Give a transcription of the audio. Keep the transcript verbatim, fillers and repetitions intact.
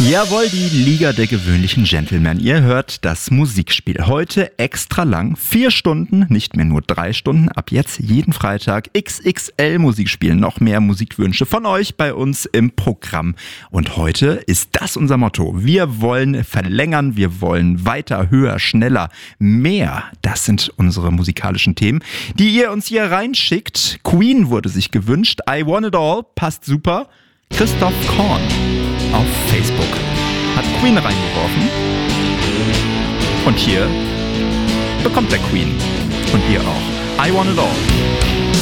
Jawohl, die Liga der gewöhnlichen Gentlemen. Ihr hört das Musikspiel. Heute extra lang. Vier Stunden, nicht mehr nur drei Stunden. Ab jetzt jeden Freitag X X L-Musikspiel. Noch mehr Musikwünsche von euch bei uns im Programm. Und heute ist das unser Motto. Wir wollen verlängern, wir wollen weiter, höher, schneller, mehr. Das sind unsere musikalischen Themen, die ihr uns hier reinschickt. Queen wurde sich gewünscht. I Want It All passt super. Christoph Korn auf Facebook hat Queen reingeworfen. Und hier bekommt der Queen. Und ihr auch. I Want It All.